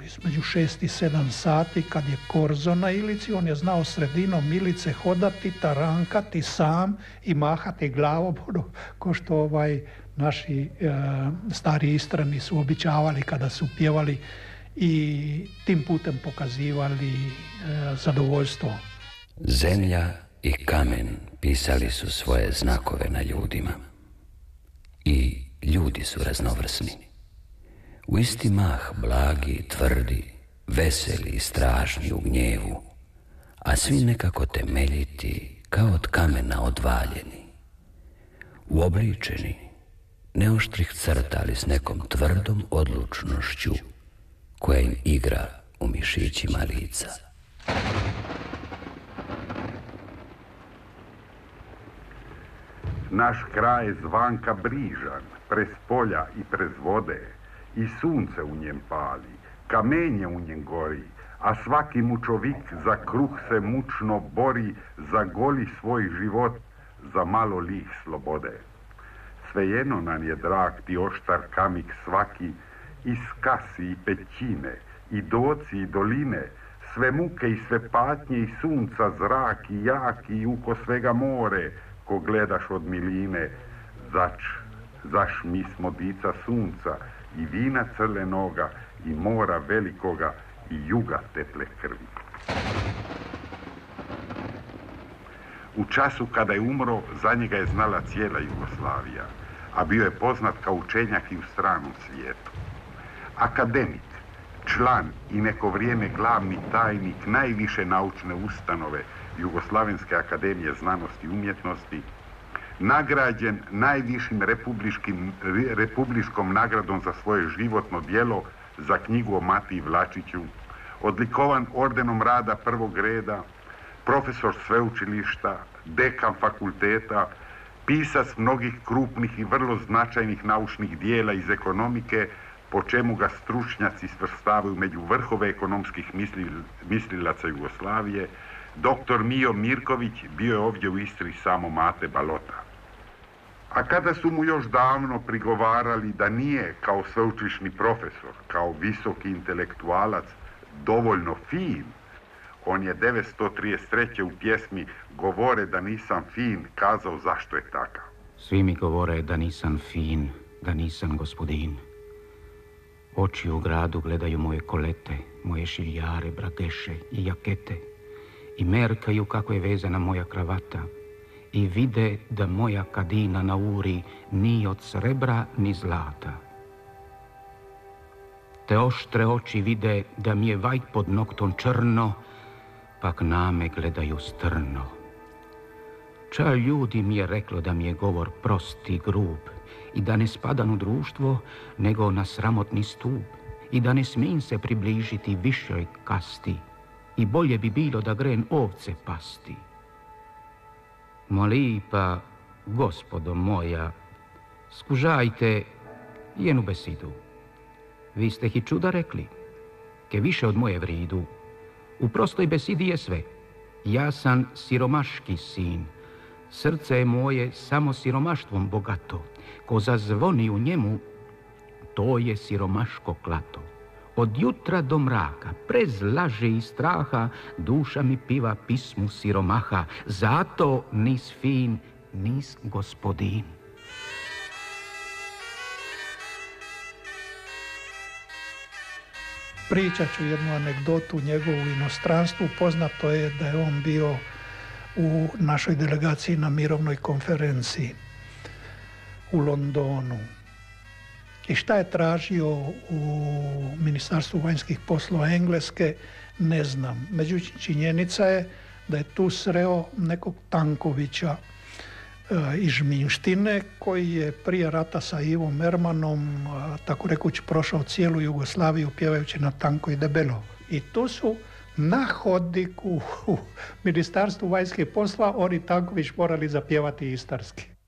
između 6 i 7 sati kad je korzo na Ilici, on je znao sredinom Ilice hodati, tarankati sam i mahati glavom, ko što naši stari Istrani su običavali kada su pjevali i tim putem pokazivali zadovoljstvo. Zemlja i kamen pisali su svoje znakove na ljudima. I ljudi su raznovrsni. U isti mah blagi, tvrdi, veseli i stražni u gnjevu, a svi nekako temeljiti, kao od kamena odvaljeni. Uobličeni, ne oštrih crta, ali s nekom tvrdom odlučnošću koja im igra u mišićima lica. Naš kraj je zvanka brižan, prez polja i prez vode, i sunce u njem pali, kamenje u njem gori, a svaki mučovik za kruh se mučno bori, za goli svoj život, za malo lih slobode. Svejedno nam je drag ti oštar kamik svaki, i skasi i pećine, i doci i doline, sve muke i sve patnje i sunca zrak i jak i uko svega more, ko gledaš od miline, zaš mi smo dica sunca i vina crlenoga i mora velikoga i juga teple krvi. U času kada je umro, za njega je znala cijela Jugoslavija, a bio je poznat kao učenjak i u stranom svijetu. Akademik, član i neko vrijeme glavni tajnik najviše naučne ustanove Jugoslavenske akademije znanosti i umjetnosti, nagrađen najvišim republičkom nagradom za svoje životno djelo, za knjigu o Matiji Vlačiću, odlikovan ordenom rada prvog reda, profesor sveučilišta, dekan fakulteta, pisac mnogih krupnih i vrlo značajnih naučnih dijela iz ekonomike, po čemu ga stručnjaci svrstavaju među vrhove ekonomskih mislilaca Jugoslavije. Doktor Mijo Mirković bio je ovdje u Istri samo Mate Balota. A kada su mu još davno prigovarali da nije kao sveučilišni profesor, kao visoki intelektualac dovoljno fin, on je 1933. u pjesmi Govore da nisam fin kazao zašto je takav. Svi mi govore da nisam fin, da nisam gospodin. Oči u gradu gledaju moje kolete, moje šiljare, brageše i jakete i merkaju kako je vezana moja kravata i vide da moja kadina na uri ni od srebra ni zlata. Te oštre oči vide da mi je vaj pod noktom črno, pak na me gledaju strno. Ča ljudi mi je reklo da mi je govor prost i grub i da ne spadam u društvo, nego na sramotni stup i da ne smijem se približiti višoj kasti i bolje bi bilo da gren ovce pasti. Mo lipa, gospodo moja, skužajte jenu besidu. Vi ste hi čuda rekli, ke više od moje vridu. U prostoj besidi je sve. Ja sam siromaški sin. Srce je moje samo siromaštvom bogato. Ko zazvoni u njemu, to je siromaško klato. Od jutra do mraka, prez laže i straha, duša mi piva pismu siromaha. Zato nis fin, nis gospodin. Pričat ću jednu anegdotu njegovu u inostranstvu. Poznato je da je on bio u našoj delegaciji na mirovnoj konferenciji u Londonu. I šta je tražio u Ministarstvu vanjskih poslova Engleske, ne znam. Međutim, činjenica je da je tu sreo nekog Tankovića iz Žminštine, koji je prije rata sa Ivom Ermanom, tako rekuć, prošao cijelu Jugoslaviju pjevajući na tanko i debelo. I tu su na hodniku u Ministarstvu vanjskih poslova oni Tanković morali zapjevati istarski.